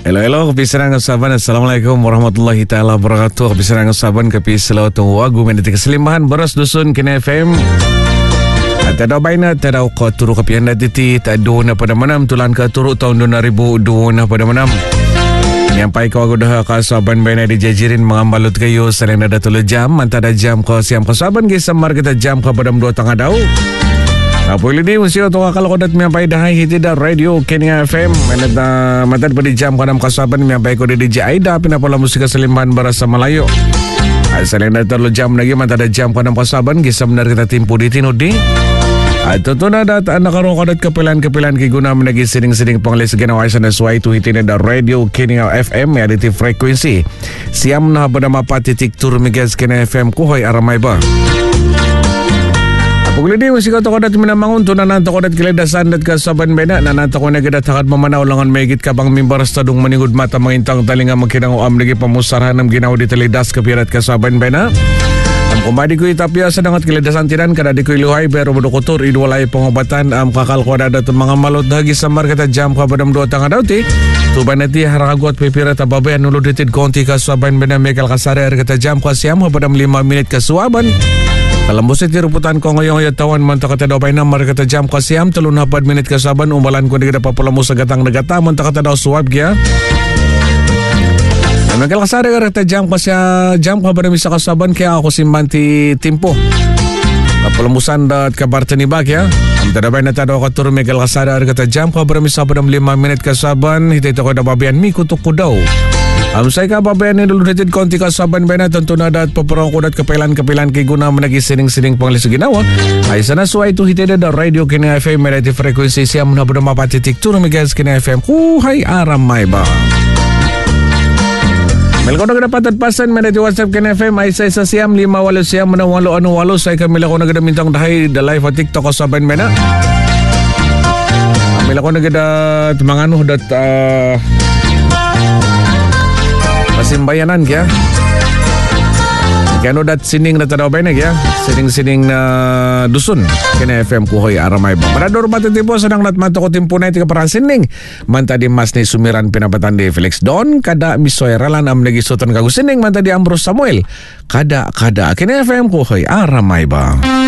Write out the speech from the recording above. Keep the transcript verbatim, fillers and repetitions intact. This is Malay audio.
Hello, hello, kapisan ng saban. Assalamualaikum warahmatullahi ta'ala wabarakatuh. Kapisan ng saban, kapisan ng wagu, meniti keselimbahan, beras dusun, kina F M. At ada baina, ada ko turu kapian datiti, tak doon na pada manam, tulan ke turu tahun dua ribu dua na pada manam. Nyampai ko aku dah kasaban baina dijajirin mengambalut kayu, selain ada tulu jam, mantada jam ko siam kasaban, gisamar kita jam ke padam dua tengah dau. Apa ini mesti untuk akal kodat miampai dah hiti dah radio Kenya F M. Menata mata pada jam kadam kasaban miampai ko di D J Aida pina pola musik keselimbahan berasa Melayu. Selain dah terlalu jam lagi mata ada jam kadam kasaban kisah benar kita timpu di tinudi. Itu tu nada anak karung kodat kepilan-kepilan kiguna menagi siding-siding penglis genawaisan sesuai itu hiti dah radio Kenya F M ya di frekuensi. Siam nah pada mapa titik tur migas Kenya F M kuhoi aramai ba. Paguli di musik atau kodat minamangun tu nananta kodat kiledasan dat kasaban bena nananta ko nagada takad mamanaw langan megit kabang mimbar stadung maningud mata mangintang talinga makinang am lagi pamusarahan ng ginaw di talidas kapirat kasaban bena. Am kumadi ko itapya sa dangat kiledasan tiran kada di ko iluhay pero budukotor idwalay pengobatan am kakal ko ada mga malot dagi samar kata jam ka badam dua tanga dauti tuban nati haragot pipirat ababayan nulod ditid konti kasaban bena mekal kasare kata jam ka siam badam lima menit kasuaban. Dalam busit diruputan ko ngayong yatawan manta kata daw painam kata jam kasiam telun hapad minit kasaban umalan ko di kada papulamu sa gatang nagata manta kata daw suwab kya. Nagal kasari kata jam kasya jam ka pada misa kasaban kaya ako simbanti timpo. Kapulamusan dat kabarte ni bag ya. Am tadabay na tado ka turu megal kasari kata jam ka pada misa pada lima minit kasaban hita ito ko da babian mi kutuk ko daw. Am say ka babayan ni dulu ditid konti kasaban bena tentu nada at paparong kudat kapilan-kapilan kay guna menagi sining-sining panglis ginawa. Ay sana suwa itu hitida da radio Kenya F M merati frekuensi siam na pada mapatitik turu migas Kenya F M kuhay aramay ba. Melko na dapat pasan merati WhatsApp Kenya F M ay say sa siam lima walo siam na walo anu walo say kami lako na mintang dahay da live TikTok kasaban bena. Amila ko na gada mangano dat uh, pasimbayanan kya. Kano dat sining na tadaw ba na kya? Sining-sining na dusun. Kena F M kuhoy aramay ba. Marador matitipo sa nang natmato ko timpo na iti kaparang sining. Manta di mas ni sumiran pinapatan di Felix Don. Kada misoy ralan am nagisutan kagusining. Manta di Ambrose Samuel. Kada, kada. Kena F M kuhoy aramay ba.